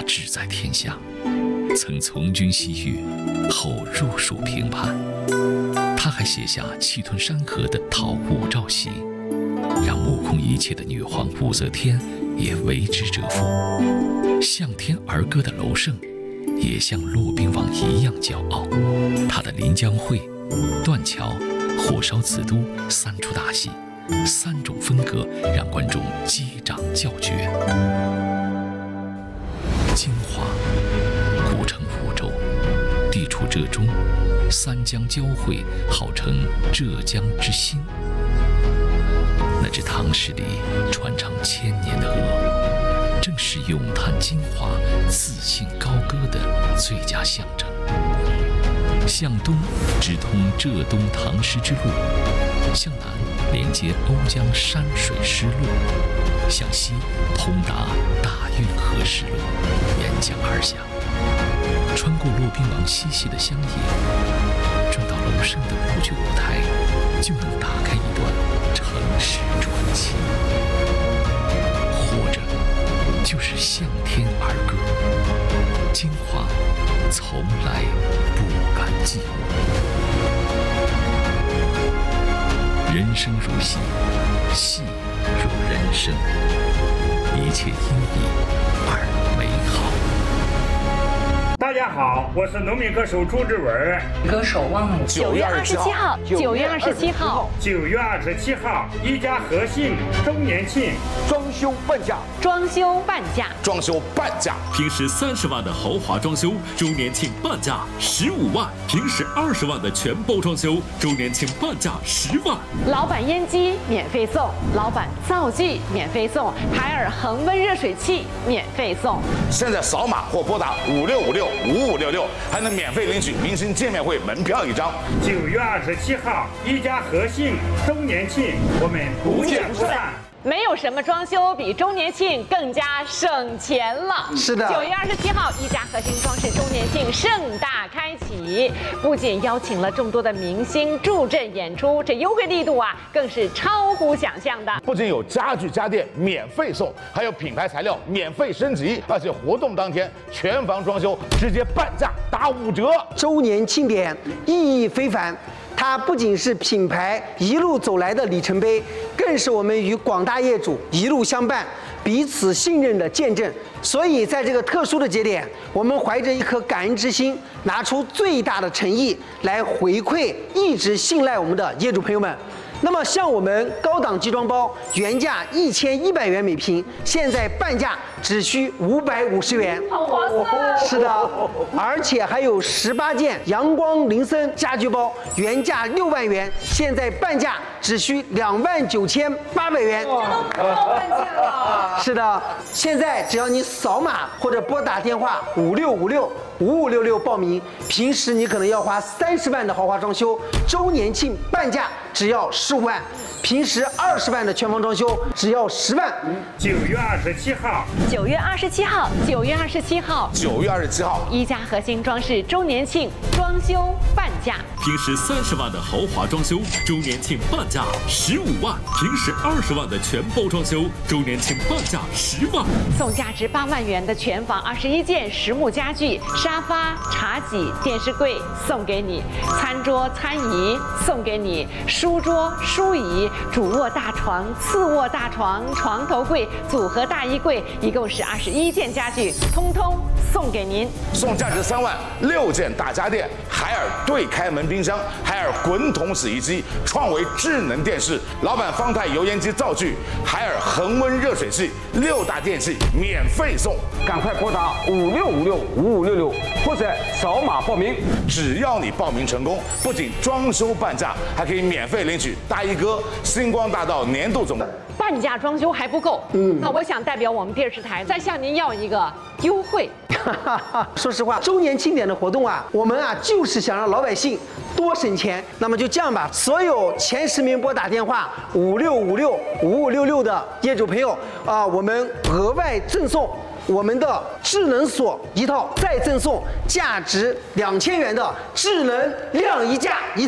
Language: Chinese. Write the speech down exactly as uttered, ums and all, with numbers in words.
志在天下，曾从军西域，后入蜀平叛。他还写下气吞山河的讨武曌檄，让目空一切的女皇武则天也为之折服。向天而歌的娄胜，也像骆宾王一样骄傲。他的《临江会》《断桥》《火烧紫都》三出大戏，三种风格让观众击掌叫绝。金华，古称湖州，地处浙中，三江交汇，号称浙江之心。那只唐诗里传唱千年的鹅，正是咏叹金华自信高歌的最佳象征。向东直通浙东唐诗之路，向南连接瓯江山水诗路，向西通达大运河诗路，沿江而下，穿过骆宾王嬉戏的乡野，撞到娄胜的舞剧舞台，就能打开一段城市传奇。活着就是向天而歌，金华从来不甘寂寞。人生如戏，戏如人生，一切因你而美好。 大家好，我是农民歌手朱志文。 歌手汪某。 九月二十七号，九月二十七号， 九月二十七号，一家和信周年庆， 装修半价， 装修半价， 装修半价。 平时三十万的豪华装修，周年庆半价十五万；平时二十万的全包装修，周年庆半价十万。 老板烟机免费送，老板灶具免费送，海尔恒温热水器免费送。 现在扫码或拨打五六五六五五六六，还能免费领取明星见面会门票一张。 九月二十七号，一家和信周年庆，我们不见不散。 没有什么装修比周年庆更加省钱了。 是的， 九月二十七号，一家核心装饰周年庆盛大开启，不仅邀请了众多的明星助阵演出，这优惠力度啊，更是超乎想象的。 不仅有家具家电免费送，还有品牌材料免费升级，而且活动当天全房装修直接半价打五折。 周年庆典意义非凡。它不仅是品牌一路走来的里程碑，更是我们与广大业主一路相伴、彼此信任的见证。所以，在这个特殊的节点，我们怀着一颗感恩之心，拿出最大的诚意来回馈一直信赖我们的业主朋友们。那么，像我们高档集装包，原价一千一百元每平，现在半价只需五百五十元， 好划算！ 是的，而且还有十八件阳光林森家居包，原价六万元，现在半价只需两万九千八百元。 这都高半价了。 是的，现在只要你扫码或者拨打电话五六五六五五六六报名，平时你可能要花三十万的豪华装修，周年庆半价只要十五万，平时二十万的全房装修只要十万。 九月二十七号， 九月二十七号，九月二十七号， 九月二十七号， 一家核心装饰周年庆装修半价。 平时三十万的豪华装修，周年庆半价十五万；平时二十万的全包装修，周年庆半价十万。 送价值八万元的全房二十一件实木家具、沙发、茶几、电视柜送给你，餐桌、餐椅送给你，书桌、书椅、主卧大床、次卧大床、床头柜、组合大衣柜，一共是二十一件家具，通通送给您。 送价值三万六件大家电，海尔对开门冰箱，海尔滚筒洗衣机，创维智能电视，老板方太油烟机灶具，海尔恒温热水器，六大电器免费送。 赶快拨打五六五六五五六六，或者扫码报名。 只要你报名成功，不仅装修半价，还可以免费领取大衣哥星光大道年度总。 半价装修还不够，嗯，那我想代表我们电视台再向您要一个优惠。 说实话，周年庆典的活动啊，我们啊就是想让老百姓多省钱。那么就这样吧，所有前十名拨打电话五六五六五五六六的业主朋友啊，我们额外赠送我们的智能锁一套，再赠送价值两千元的智能晾衣架一套。